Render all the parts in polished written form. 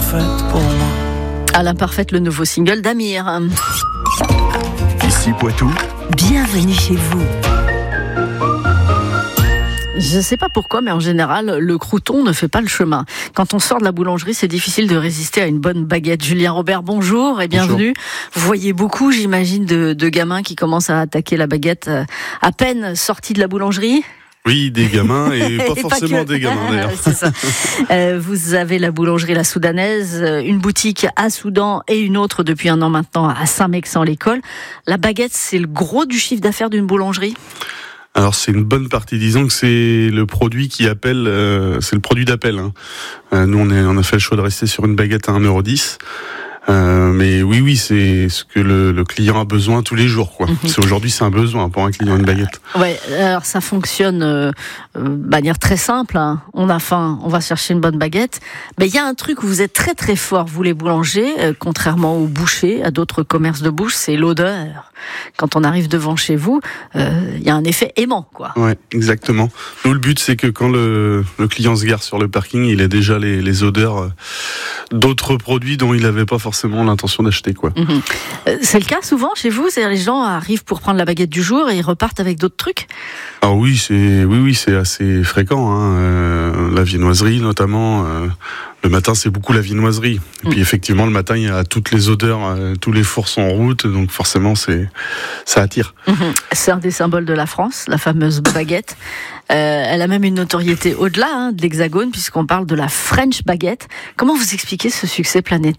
l'imparfaite pour moi. À l'imparfaite, le nouveau single d'Amir. Ici Poitou. Bienvenue chez vous. Je ne sais pas pourquoi, mais en général, le crouton ne fait pas le chemin. Quand on sort de la boulangerie, c'est difficile de résister à une bonne baguette. Julien Robert, bonjour et bienvenue. Bonjour. Vous voyez beaucoup, j'imagine, de gamins qui commencent à attaquer la baguette à peine sortis de la boulangerie. Oui, des gamins et pas forcément des gamins d'ailleurs. C'est ça. Vous avez la boulangerie La Soudanaise, une boutique à Soudan et une autre depuis un an maintenant à Saint-Mexant-l'École. La baguette, c'est le gros du chiffre d'affaires d'une boulangerie ? Alors c'est une bonne partie, disons que c'est le produit qui appelle, c'est le produit d'appel. Nous on a fait le choix de rester sur une baguette à 1,10 €. Mais oui, c'est ce que le client a besoin tous les jours, quoi. Aujourd'hui, c'est un besoin pour un client, une baguette. Ouais, alors ça fonctionne de manière très simple. Hein. On a faim, on va chercher une bonne baguette. Mais il y a un truc où vous êtes très très fort, vous les boulangers, contrairement aux bouchers, à d'autres commerces de bouche, c'est l'odeur. Quand on arrive devant chez vous, il y a un effet aimant, quoi. Ouais, exactement. Nous, le but, c'est que quand le client se gare sur le parking, il a déjà les odeurs d'autres produits dont il n'avait pas forcément l'intention d'acheter, quoi. C'est le cas souvent chez vous, c'est-à-dire les gens arrivent pour prendre la baguette du jour et ils repartent avec d'autres trucs. Ah oui, c'est assez fréquent, hein. La viennoiserie notamment. Le matin, c'est beaucoup la viennoiserie. Et puis effectivement, le matin, il y a toutes les odeurs, tous les fours sont en route, donc forcément, ça attire. C'est un des symboles de la France, la fameuse baguette. Elle a même une notoriété au-delà de l'Hexagone, puisqu'on parle de la French baguette. Comment vous expliquez ce succès planétaire ?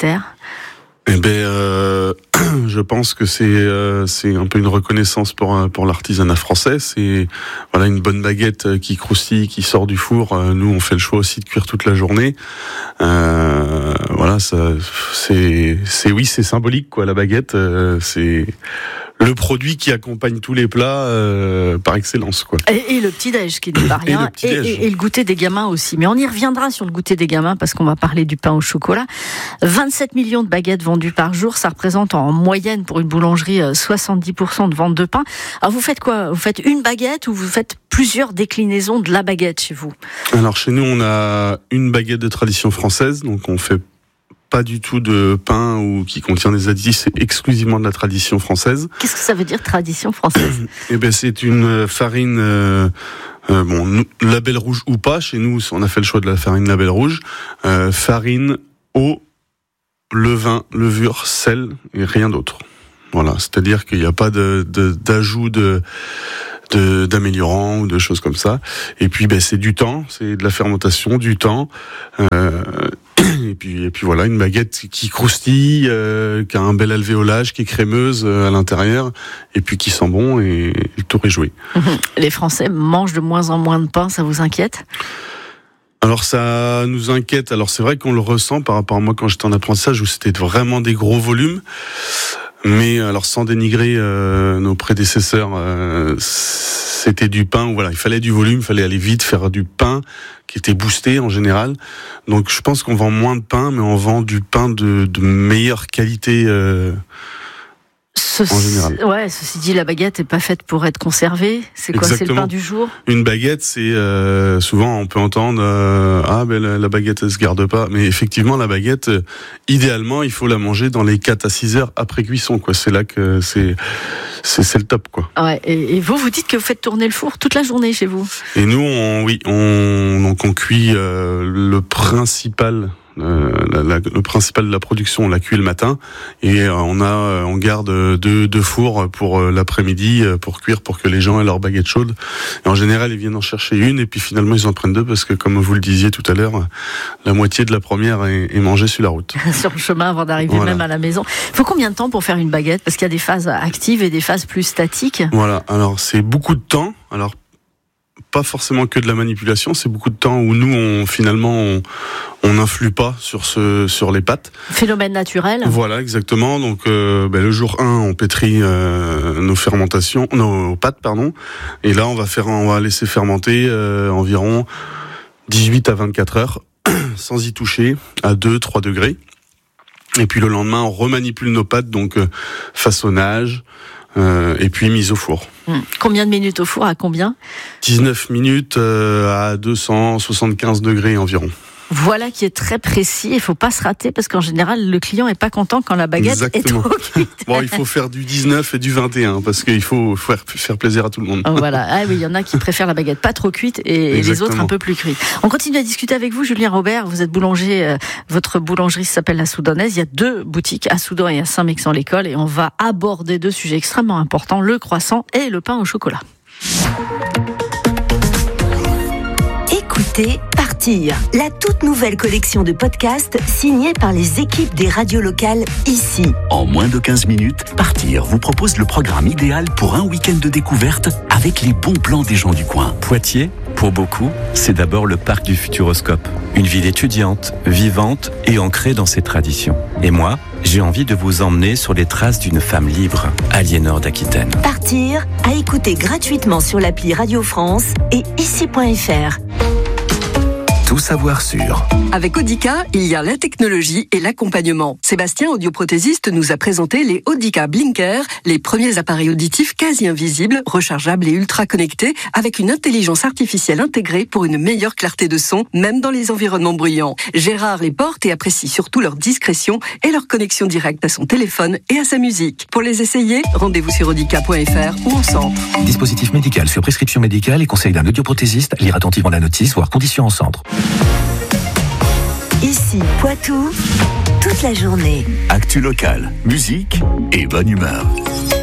Je pense que c'est un peu une reconnaissance pour l'artisanat français. C'est une bonne baguette qui croustille, qui sort du four. Nous, on fait le choix aussi de cuire toute la journée. C'est symbolique, quoi. La baguette, c'est le produit qui accompagne tous les plats par excellence, quoi. Et le petit-déj qui n'est pas rien, et le goûter des gamins aussi. Mais on y reviendra sur le goûter des gamins parce qu'on va parler du pain au chocolat. 27 millions de baguettes vendues par jour, ça représente en moyenne pour une boulangerie 70% de vente de pain. Alors vous faites quoi ? Vous faites une baguette ou vous faites plusieurs déclinaisons de la baguette chez vous ? Alors chez nous, on a une baguette de tradition française, donc on fait pas du tout de pain ou qui contient des additifs, c'est exclusivement de la tradition française. Qu'est-ce que ça veut dire tradition française ? C'est une farine, label rouge ou pas. Chez nous, on a fait le choix de la farine label rouge. Farine, eau, levain, levure, sel et rien d'autre. Voilà, c'est-à-dire qu'il n'y a pas d'ajout d'améliorants ou de choses comme ça. Et puis c'est du temps, c'est de la fermentation, du temps. Et puis voilà, une baguette qui croustille, qui a un bel alvéolage, qui est crémeuse à l'intérieur, et puis qui sent bon, et le tour est joué. Les Français mangent de moins en moins de pain, ça vous inquiète ? Alors ça nous inquiète. Alors c'est vrai qu'on le ressent par rapport à moi quand j'étais en apprentissage où c'était vraiment des gros volumes. Mais alors sans dénigrer nos prédécesseurs, c'était du pain où il fallait du volume, il fallait aller vite, faire du pain qui était boosté en général. Donc je pense qu'on vend moins de pain, mais on vend du pain de meilleure qualité en général. Ouais, ceci dit, la baguette n'est pas faite pour être conservée. C'est quoi ? C'est le pain du jour ? Une baguette, c'est souvent on peut entendre la baguette elle se garde pas. Mais effectivement, la baguette, idéalement, il faut la manger dans les 4 à 6 heures après cuisson, quoi. C'est là que c'est le top, quoi. Ouais. Et vous dites que vous faites tourner le four toute la journée chez vous ? Et nous, on cuit le principal. Le principal de la production, on la cuit le matin et on garde deux fours pour l'après-midi pour cuire, pour que les gens aient leur baguette chaude. Et en général, ils viennent en chercher une et puis finalement ils en prennent 2 parce que, comme vous le disiez tout à l'heure, la moitié de la première est mangée sur la route. Sur le chemin avant d'arriver même à la maison. Il faut combien de temps pour faire une baguette ? Parce qu'il y a des phases actives et des phases plus statiques. Voilà, alors c'est beaucoup de temps. Alors pas forcément que de la manipulation, c'est beaucoup de temps où nous on n'influe pas sur les pâtes. Phénomène naturel. Voilà, exactement. Donc le jour 1, on pétrit nos pâtes, et là on va laisser fermenter environ 18 à 24 heures sans y toucher, à 2-3 degrés. Et puis le lendemain, on remanipule nos pâtes, donc façonnage, et puis mise au four. Combien de minutes au four, à combien ? 19 minutes à 275 degrés environ. Voilà qui est très précis. Il faut pas se rater parce qu'en général, le client est pas content quand la baguette est trop cuite. Bon, il faut faire du 19 et du 21 parce qu'il faut faire plaisir à tout le monde. Voilà. Ah oui, il y en a qui préfèrent la baguette pas trop cuite et les autres un peu plus cuite. On continue à discuter avec vous, Julien Robert. Vous êtes boulanger. Votre boulangerie s'appelle La Soudanaise. Il y a 2 boutiques à Soudan et à Saint-Mexan-l'École et on va aborder 2 sujets extrêmement importants, le croissant et le pain au chocolat. Écoutez Partir, la toute nouvelle collection de podcasts signée par les équipes des radios locales ici. En moins de 15 minutes, Partir vous propose le programme idéal pour un week-end de découverte avec les bons plans des gens du coin. Poitiers, pour beaucoup, c'est d'abord le parc du Futuroscope. Une ville étudiante, vivante et ancrée dans ses traditions. Et moi, j'ai envie de vous emmener sur les traces d'une femme libre, Aliénor d'Aquitaine. Partir, à écouter gratuitement sur l'appli Radio France et ici.fr. Tout savoir sur. Avec Audica, il y a la technologie et l'accompagnement. Sébastien, audioprothésiste, nous a présenté les Audica Blinker, les premiers appareils auditifs quasi invisibles, rechargeables et ultra connectés, avec une intelligence artificielle intégrée pour une meilleure clarté de son, même dans les environnements bruyants. Gérard les porte et apprécie surtout leur discrétion et leur connexion directe à son téléphone et à sa musique. Pour les essayer, rendez-vous sur audica.fr ou en centre. Dispositif médical sur prescription médicale et conseil d'un audioprothésiste. Lire attentivement la notice, voire conditions en centre. Ici, Poitou, toute la journée. Actu locale, musique et bonne humeur.